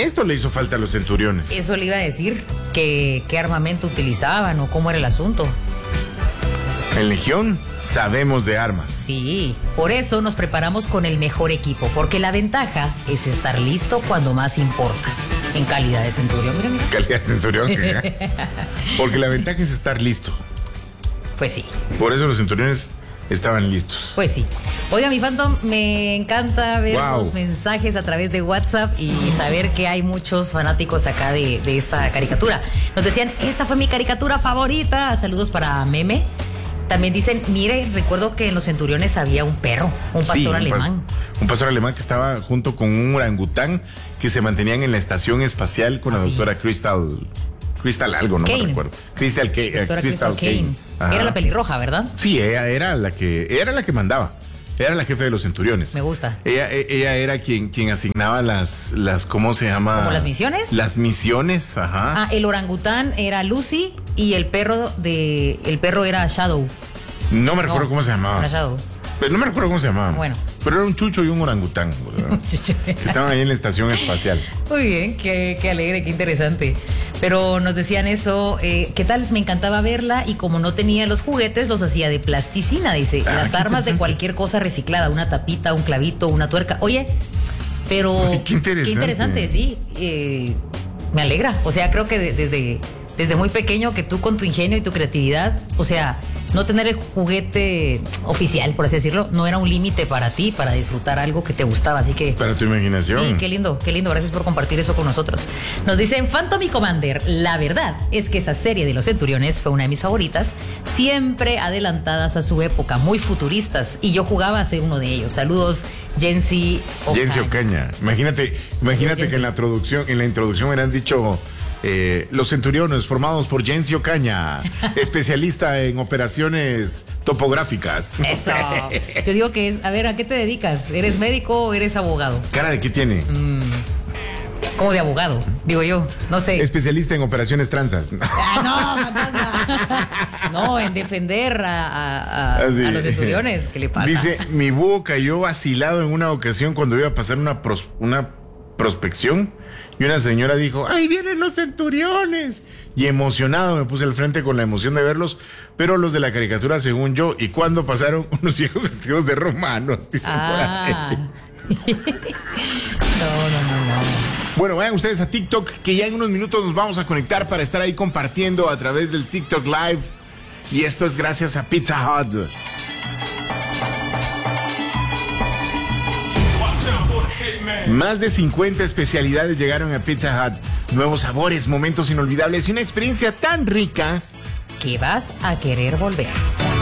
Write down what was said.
Esto le hizo falta a los centuriones. Eso le iba a decir, qué armamento utilizaban o cómo era el asunto. En Legión sabemos de armas. Sí, por eso nos preparamos con el mejor equipo, porque la ventaja es estar listo cuando más importa. En calidad de centurión, mira. Calidad de centurión. Porque la ventaja es estar listo. Pues sí. Por eso los centuriones estaban listos. Pues sí. Oiga, mi Phantom, me encanta ver los mensajes a través de WhatsApp y saber que hay muchos fanáticos acá de esta caricatura. Nos decían, esta fue mi caricatura favorita. Saludos para Meme. También dicen, mire, recuerdo que en los centuriones había un perro, un pastor alemán. Un pastor alemán que estaba junto con un orangután que se mantenían en la estación espacial con la doctora Crystal algo, no me recuerdo. Crystal Kane. Era la pelirroja, ¿verdad? Sí, ella era la que mandaba. Era la jefe de los centuriones. Me gusta. Ella era quien asignaba las, ¿cómo se llama? ¿Como las misiones? Las misiones, ajá. El orangután era Lucy y el perro era Shadow. No me recuerdo cómo se llamaba. Era Shadow. Pero no me recuerdo cómo se llamaba. Bueno. Pero era un chucho y un orangután. Estaban ahí en la estación espacial. Muy bien, qué alegre, qué interesante. Pero nos decían eso, ¿qué tal? Me encantaba verla y como no tenía los juguetes, los hacía de plasticina, dice. Las armas de cualquier cosa reciclada, una tapita, un clavito, una tuerca. Oye, pero... Ay, qué interesante, sí. Me alegra. O sea, creo que desde muy pequeño que tú con tu ingenio y tu creatividad, o sea, no tener el juguete oficial, por así decirlo, no era un límite para ti, para disfrutar algo que te gustaba, así que... Para tu imaginación. Sí, qué lindo, gracias por compartir eso con nosotros. Nos dicen, Phantom y Commander, la verdad es que esa serie de los centuriones fue una de mis favoritas, siempre adelantadas a su época, muy futuristas, y yo jugaba a ser uno de ellos. Saludos, Jensi Ocaña. Imagínate que en la introducción hubieran dicho... los centuriones formados por Jensi Ocaña, especialista en operaciones topográficas. Eso. Yo digo que es, a ver, ¿a qué te dedicas? ¿Eres médico o eres abogado? ¿Cara de qué tiene? ¿Cómo de abogado? Digo yo, no sé. Especialista en operaciones transas. No, fantasma. No, en defender a los centuriones. ¿Qué le pasa? Dice, mi búho cayó vacilado en una ocasión cuando iba a pasar una prospección. Y una señora dijo, ¡ay, vienen los centuriones! Y emocionado me puse al frente con la emoción de verlos, pero los de la caricatura, según yo, y cuando pasaron unos viejos vestidos de romanos, dicen por ahí. No. Bueno, vayan ustedes a TikTok, que ya en unos minutos nos vamos a conectar para estar ahí compartiendo a través del TikTok Live. Y esto es gracias a Pizza Hut. Más de 50 especialidades llegaron a Pizza Hut. Nuevos sabores, momentos inolvidables y una experiencia tan rica que vas a querer volver.